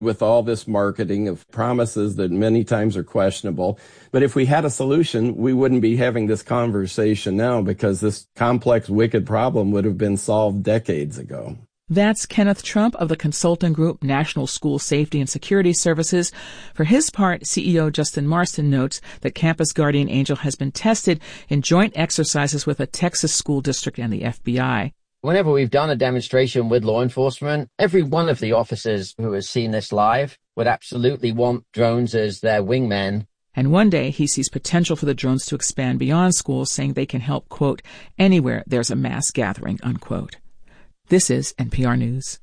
with all this marketing of promises that many times are questionable. But if we had a solution, we wouldn't be having this conversation now, because this complex, wicked problem would have been solved decades ago. That's Kenneth Trump of the consulting group National School Safety and Security Services. For his part, CEO Justin Marston notes that Campus Guardian Angel has been tested in joint exercises with a Texas school district and the FBI. Whenever we've done a demonstration with law enforcement, every one of the officers who has seen this live would absolutely want drones as their wingmen. And one day he sees potential for the drones to expand beyond schools, saying they can help, quote, anywhere there's a mass gathering, unquote. This is NPR News.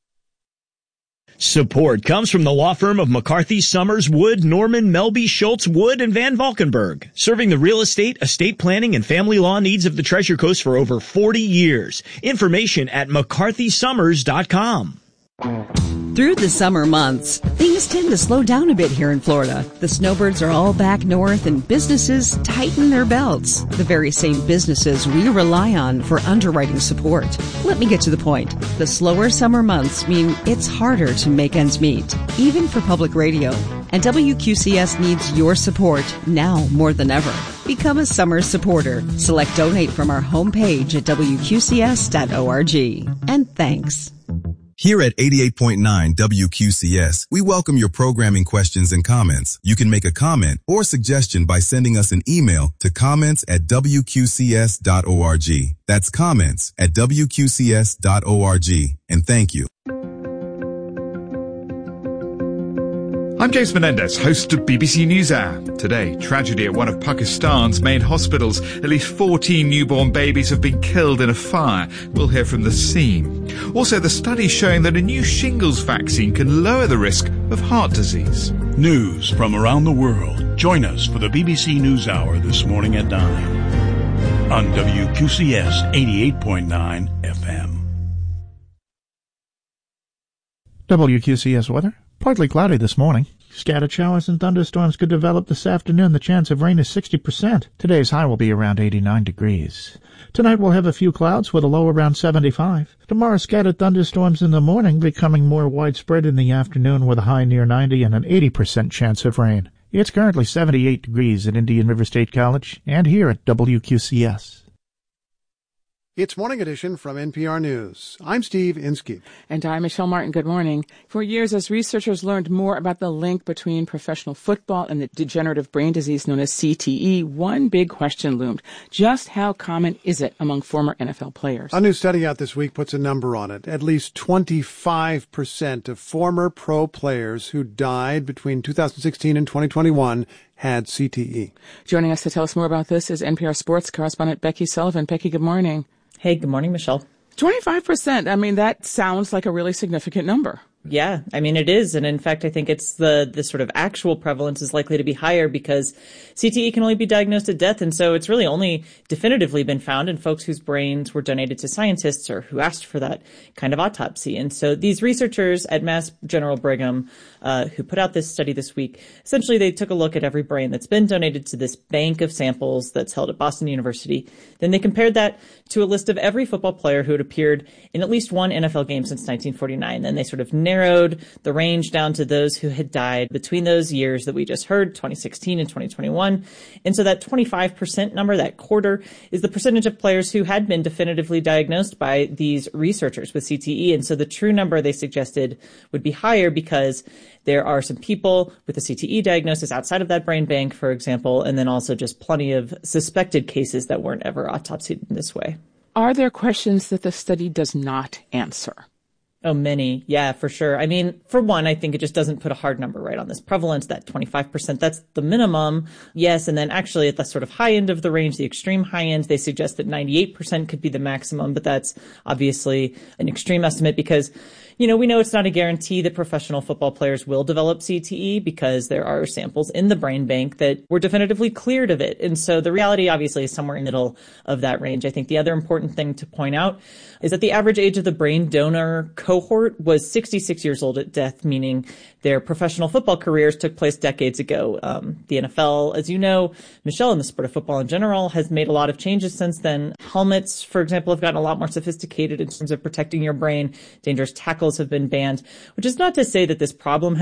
Support comes from the law firm of McCarthy, Summers, Wood, Norman, Melby, Schultz, Wood, and Van Valkenburg, serving the real estate, estate planning, and family law needs of the Treasure Coast for over 40 years. Information at McCarthySummers.com. Through the summer months, things tend to slow down a bit here in Florida. The snowbirds are all back north and businesses tighten their belts. The very same businesses we rely on for underwriting support. Let me get to the point. The slower summer months mean it's harder to make ends meet, even for public radio. And WQCS needs your support now more than ever. Become a summer supporter. Select donate from our homepage at WQCS.org. And thanks. Here at 88.9 WQCS, we welcome your programming questions and comments. You can make a comment or suggestion by sending us an email to comments@WQCS.org. That's comments@WQCS.org. And thank you. I'm James Menendez, host of BBC NewsHour. Today, tragedy at one of Pakistan's main hospitals. At least 14 newborn babies have been killed in a fire. We'll hear from the scene. Also, the study showing that a new shingles vaccine can lower the risk of heart disease. News from around the world. Join us for the BBC NewsHour this morning at 9 on WQCS 88.9 FM. WQCS weather. Partly cloudy this morning. Scattered showers and thunderstorms could develop this afternoon. The chance of rain is 60%. Today's high will be around 89 degrees. Tonight we'll have a few clouds with a low around 75. Tomorrow, scattered thunderstorms in the morning, becoming more widespread in the afternoon with a high near 90 and an 80% chance of rain. It's currently 78 degrees at Indian River State College and here at WQCS. It's Morning Edition from NPR News. I'm Steve Inskeep. And I'm Michelle Martin. Good morning. For years, as researchers learned more about the link between professional football and the degenerative brain disease known as CTE, one big question loomed. Just how common is it among former NFL players? A new study out this week puts a number on it. At least 25% of former pro players who died between 2016 and 2021 had CTE. Joining us to tell us more about this is NPR sports correspondent Becky Sullivan. Becky, good morning. Hey, good morning, Michelle. 25%. I mean, that sounds like a really significant number. Yeah, I mean, it is. And in fact, I think it's the sort of actual prevalence is likely to be higher because CTE can only be diagnosed at death. And so it's really only definitively been found in folks whose brains were donated to scientists or who asked for that kind of autopsy. And so these researchers at Mass General Brigham, who put out this study this week, essentially they took a look at every brain that's been donated to this bank of samples that's held at Boston University. Then they compared that to a list of every football player who had appeared in at least one NFL game since 1949. Then they sort of narrowed the range down to those who had died between those years that we just heard, 2016 and 2021. And so that 25% number, that quarter, is the percentage of players who had been definitively diagnosed by these researchers with CTE. And so the true number they suggested would be higher because there are some people with a CTE diagnosis outside of that brain bank, for example, and then also just plenty of suspected cases that weren't ever autopsied in this way. Are there questions that the study does not answer? Oh, many. Yeah, for sure. I mean, for one, I think it just doesn't put a hard number right on this prevalence, that 25%. That's the minimum. Yes. And then actually at the sort of high end of the range, the extreme high end, they suggest that 98% could be the maximum. But that's obviously an extreme estimate because, you know, we know it's not a guarantee that professional football players will develop CTE because there are samples in the brain bank that were definitively cleared of it. And so the reality obviously is somewhere in the middle of that range. I think the other important thing to point out is that the average age of the brain donor cohort was 66 years old at death, meaning their professional football careers took place decades ago. The NFL, as you know, Michelle, in the sport of football in general, has made a lot of changes since then. Helmets, for example, have gotten a lot more sophisticated in terms of protecting your brain. Dangerous tackles chemicals have been banned, which is not to say that this problem